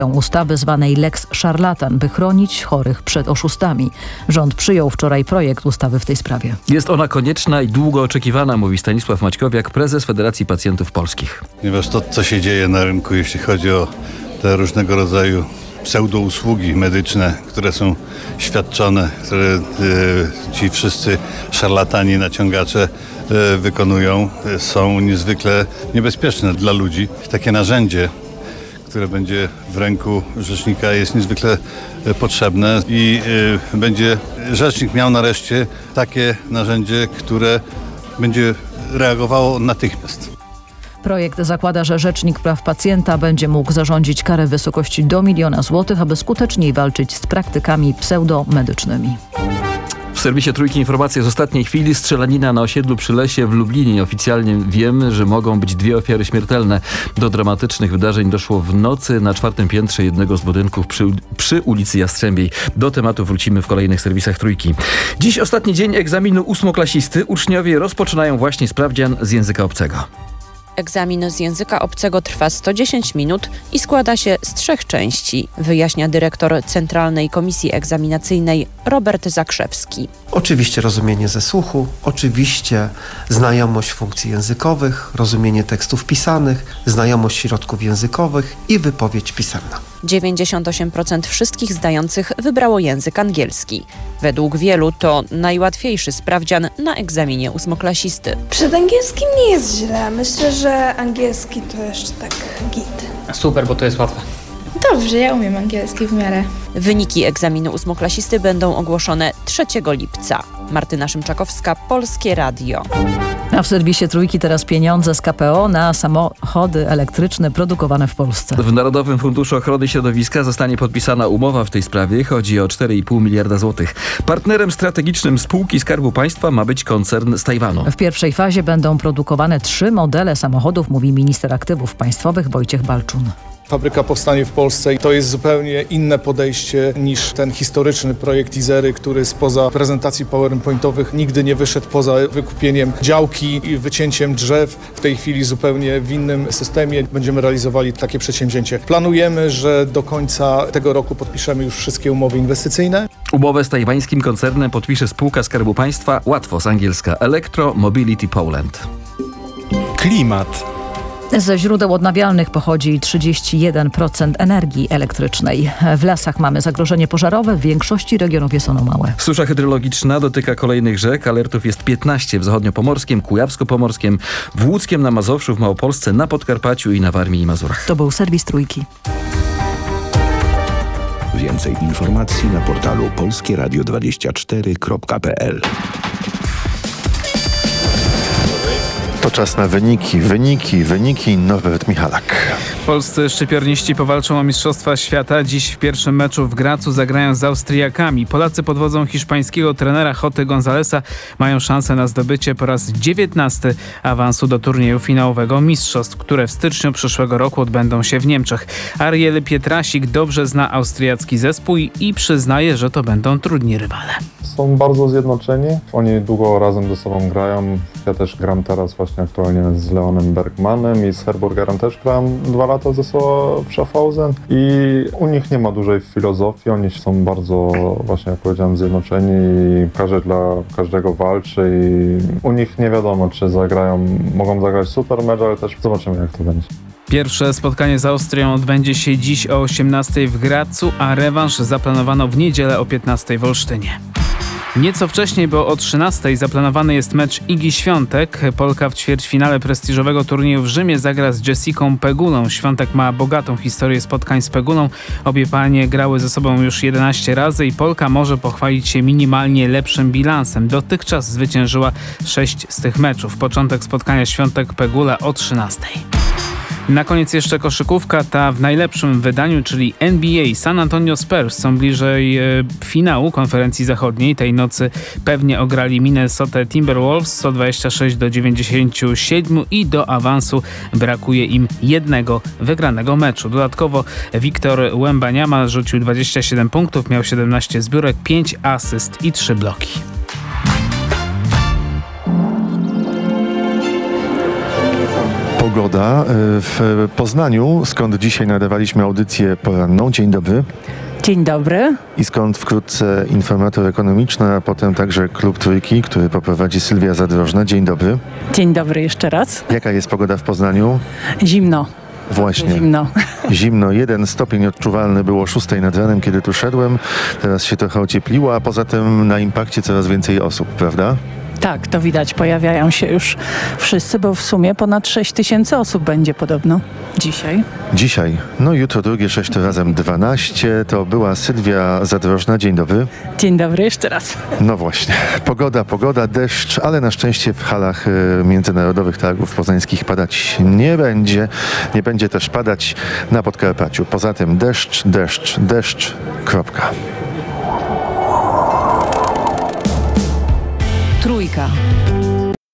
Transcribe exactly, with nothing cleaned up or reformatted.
ustawy zwanej Lex Szarlatan, by chronić chorych przed oszustami. Rząd przyjął wczoraj projekt ustawy w tej sprawie. Jest ona konieczna i długo oczekiwana, mówi Stanisław Maćkowiak, prezes Federacji Pacjentów Polskich. Ponieważ to, co się dzieje na rynku, jeśli chodzi o te różnego rodzaju pseudousługi medyczne, które są świadczone, które e, ci wszyscy szarlatani, naciągacze e, wykonują, e, są niezwykle niebezpieczne dla ludzi. Takie narzędzie, które będzie w ręku rzecznika, jest niezwykle e, potrzebne i e, będzie rzecznik miał nareszcie takie narzędzie, które będzie reagowało natychmiast. Projekt zakłada, że Rzecznik Praw Pacjenta będzie mógł zarządzić karę w wysokości do miliona złotych, aby skuteczniej walczyć z praktykami pseudomedycznymi. W serwisie Trójki informacje z ostatniej chwili. Strzelanina na osiedlu przy Lesie w Lublinie. Oficjalnie wiemy, że mogą być dwie ofiary śmiertelne. Do dramatycznych wydarzeń doszło w nocy na czwartym piętrze jednego z budynków przy, przy ulicy Jastrzębiej. Do tematu wrócimy w kolejnych serwisach Trójki. Dziś ostatni dzień egzaminu ósmoklasisty. Uczniowie rozpoczynają właśnie sprawdzian z języka obcego. Egzamin z języka obcego trwa sto dziesięć minut i składa się z trzech części, wyjaśnia dyrektor Centralnej Komisji Egzaminacyjnej Robert Zakrzewski. Oczywiście rozumienie ze słuchu, oczywiście znajomość funkcji językowych, rozumienie tekstów pisanych, znajomość środków językowych i wypowiedź pisemna. dziewięćdziesiąt osiem procent wszystkich zdających wybrało język angielski. Według wielu to najłatwiejszy sprawdzian na egzaminie ósmoklasisty. Przed angielskim nie jest źle. Myślę, że angielski to jeszcze tak git. Super, bo to jest łatwe. Dobrze, ja umiem angielski w miarę. Wyniki egzaminu ósmoklasisty będą ogłoszone trzeciego lipca. Martyna Szymczakowska, Polskie Radio. A w serwisie Trójki teraz pieniądze z K P O na samochody elektryczne produkowane w Polsce. W Narodowym Funduszu Ochrony Środowiska zostanie podpisana umowa w tej sprawie. Chodzi o cztery i pół miliarda złotych. Partnerem strategicznym spółki Skarbu Państwa ma być koncern z Tajwanu. W pierwszej fazie będą produkowane trzy modele samochodów, mówi minister aktywów państwowych Wojciech Balczun. Fabryka powstanie w Polsce i to jest zupełnie inne podejście niż ten historyczny projekt Izery, który spoza prezentacji powerpointowych nigdy nie wyszedł poza wykupieniem działki i wycięciem drzew. W tej chwili zupełnie w innym systemie będziemy realizowali takie przedsięwzięcie. Planujemy, że do końca tego roku podpiszemy już wszystkie umowy inwestycyjne. Umowę z tajwańskim koncernem podpisze spółka Skarbu Państwa, łatwo z angielska Electro Mobility Poland. Klimat. Ze źródeł odnawialnych pochodzi trzydzieści jeden procent energii elektrycznej. W lasach mamy zagrożenie pożarowe, w większości regionów jest ono małe. Susza hydrologiczna dotyka kolejnych rzek. Alertów jest piętnaście w zachodniopomorskim, kujawsko-pomorskim, w Łódzkiem, na Mazowszu, w Małopolsce, na Podkarpaciu i na Warmii i Mazurach. To był serwis Trójki. Więcej informacji na portalu polskie radio dwadzieścia cztery kropka p l. To czas na wyniki, wyniki, wyniki. Norbert Michalak. Polscy szczypiorniści powalczą o Mistrzostwa Świata. Dziś w pierwszym meczu w Gracu zagrają z Austriakami. Polacy pod wodzą hiszpańskiego trenera Joty Gonzalesa mają szansę na zdobycie po raz dziewiętnasty awansu do turnieju finałowego mistrzostw, które w styczniu przyszłego roku odbędą się w Niemczech. Ariel Pietrasik dobrze zna austriacki zespół i przyznaje, że to będą trudni rywale. Są bardzo zjednoczeni. Oni długo razem ze sobą grają. Ja też gram teraz właśnie aktualnie z Leonem Bergmanem i z Herburgerem też grałem dwa lata ze sobą w Schaffhausen i u nich nie ma dużej filozofii. Oni są bardzo, właśnie jak powiedziałem, zjednoczeni i każdy dla każdego walczy i u nich nie wiadomo, czy zagrają, mogą zagrać super mecz, ale też zobaczymy, jak to będzie. Pierwsze spotkanie z Austrią odbędzie się dziś o osiemnastej w Gracu, a rewanż zaplanowano w niedzielę o piętnastej w Olsztynie. Nieco wcześniej, bo o trzynastej zaplanowany jest mecz Igi Świątek. Polka w ćwierćfinale prestiżowego turnieju w Rzymie zagra z Jessicą Pegulą. Świątek ma bogatą historię spotkań z Pegulą. Obie panie grały ze sobą już jedenaście razy i Polka może pochwalić się minimalnie lepszym bilansem. Dotychczas zwyciężyła sześć z tych meczów. Początek spotkania Świątek-Pegula o trzynastej. Na koniec jeszcze koszykówka, ta w najlepszym wydaniu, czyli N B A. San Antonio Spurs są bliżej e, finału konferencji zachodniej. Tej nocy pewnie ograli Minnesota Timberwolves sto dwadzieścia sześć do dziewięćdziesięciu siedmiu i do awansu brakuje im jednego wygranego meczu. Dodatkowo Wiktor Wembanyama rzucił dwadzieścia siedem punktów, miał siedemnaście zbiórek, pięć asyst i trzy bloki. pogoda w Poznaniu, skąd dzisiaj nadawaliśmy audycję poranną. Dzień dobry. Dzień dobry. I skąd wkrótce informator ekonomiczny, a potem także Klub Trójki, który poprowadzi Sylwia Zadrożna. Dzień dobry. Dzień dobry jeszcze raz. Jaka jest pogoda w Poznaniu? Zimno. Właśnie. Zimno. Zimno. Jeden stopień odczuwalny było o szóstej nad ranem, kiedy tu szedłem. Teraz się trochę ociepliło, a poza tym na impakcie coraz więcej osób, prawda? Tak, to widać. Pojawiają się już wszyscy, bo w sumie ponad sześć tysięcy osób będzie podobno dzisiaj. Dzisiaj. No jutro drugie sześć to razem dwanaście. To była Sylwia Zadrożna. Dzień dobry. Dzień dobry jeszcze raz. No właśnie. Pogoda, pogoda, deszcz, ale na szczęście w halach y, międzynarodowych targów poznańskich padać nie będzie. Nie będzie też padać na Podkarpaciu. Poza tym deszcz, deszcz, deszcz, kropka. Trójka.